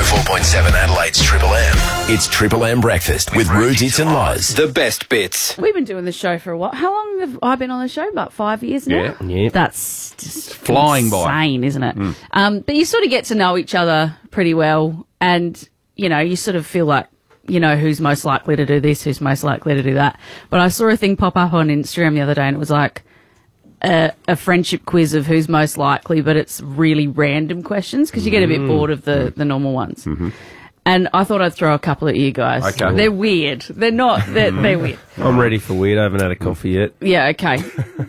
104.7 Adelaide's Triple M. It's Triple M Breakfast with Roo, Dits and Loz. The best bits. We've been doing the show for a while. How long have I been on the show? About 5 years now? Yeah. That's just Flying by. insane, isn't it? But you sort of get to know each other pretty well, and, you know, you sort of feel like, you know, who's most likely to do this, who's most likely to do that. But I saw a thing pop up on Instagram the other day, and it was like a friendship quiz of who's most likely, but it's really random questions because you get a bit bored of the normal ones. Mm-hmm. And I thought I'd throw a couple at you guys. Okay. They're weird. They're not. They're weird. I'm ready for weird. I haven't had a coffee yet. Yeah, okay.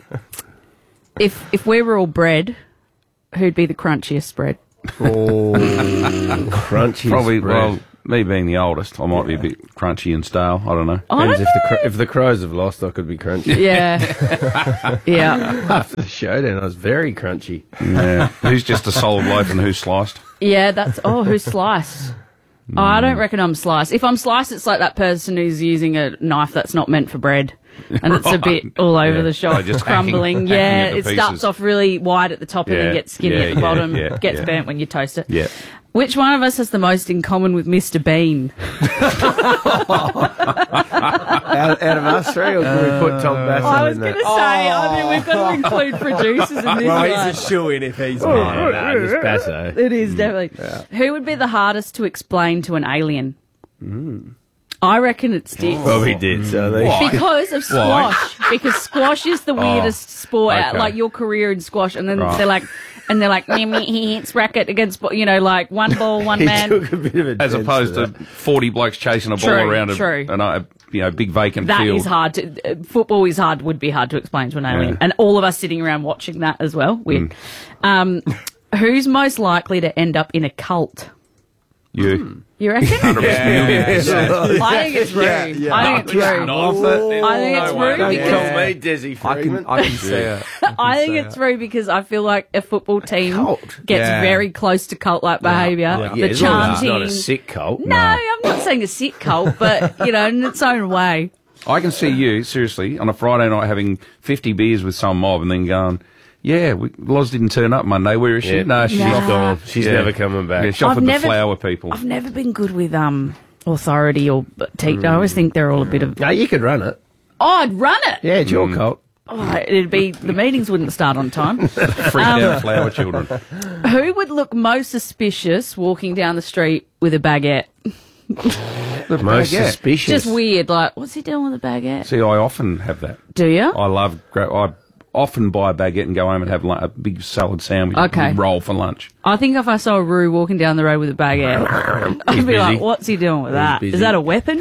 If we were all bread, who'd be the crunchiest bread? Oh, crunchy. Probably, bread. well, me being the oldest, I might be a bit crunchy and stale. I don't know. I don't Depends if the Crows have lost, I could be crunchy. Yeah. Yeah. After the showdown, I was very crunchy. Yeah. Who's just a solid loaf and who's sliced? Yeah, that's... Oh, who's sliced? Oh, I don't reckon I'm sliced. If I'm sliced, it's like that person who's using a knife that's not meant for bread. And it's a bit all over the shop, just crumbling. hacking Yeah, into it starts pieces. off really wide at the top and then gets skinny at the bottom, gets burnt when you toast it. Yeah. Which one of us has the most in common with Mr. Bean? Out of us three, or can we put Tom Bassett I was in going that? to say, I mean, we've got to include producers in this Well, one. he's a shoe-in if he's mine. Nah, just Basso. It is, definitely. Who would be the hardest to explain to an alien? I reckon it's Dits. Probably did, so they... Because of squash. Because squash is the weirdest sport out, okay. like your career in squash, and then Right. they're like, he hits racket against, you know, like one ball, one He man. took a bit of a As chance opposed to that. 40 blokes chasing a ball True, around true. a big vacant That field. is hard to. Football is hard. Would be hard to explain to an alien, Yeah. and all of us sitting around watching that as well. Weird. Who's most likely to end up in a cult? You. You reckon? 100%. I think it's rude. I think it's rude. I think it's rude Don't because call me Desi Freeman. I can see it. I think it's rude because I feel like a football team Cult. gets Yeah. very close to cult-like behaviour. Yeah, The as long as it's chanting. not a sick cult. No, I'm not saying a sick cult, but you know, in its own way. I can see you, seriously, on a Friday night having 50 beers with some mob and then going, Loz didn't turn up Monday. Where is she? Yeah. No, she's Nah. off. Gone. She's never coming back. Yeah, she's off I've with never- the flower people. I've never been good with authority or I always think they're all a bit of. No, you could run it. Oh, I'd run it. Yeah, it's your cult. Oh, it'd be the meetings wouldn't start on time. Freaked out flower children. Who would look most suspicious walking down the street with a baguette? Most baguette. suspicious. Just weird. Like, what's he doing with a baguette? See, I often have that. Do you? I often buy a baguette and go home and have a big salad sandwich Okay. and roll for lunch. I think if I saw Roo walking down the road with a baguette, I'd be like, what's he doing with that? busy. Is that a weapon?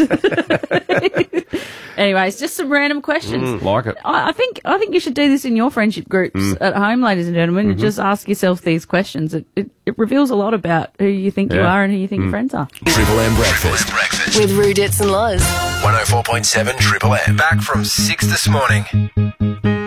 Anyways, just some random questions. Like it. I think you should do this in your friendship groups at home, ladies and gentlemen. Just ask yourself these questions. It reveals a lot about who you think you Yeah. are and who you think your friends are. Triple M Breakfast. With Roo, Dits and Loz. 104.7 Triple M. Back from 6 this morning.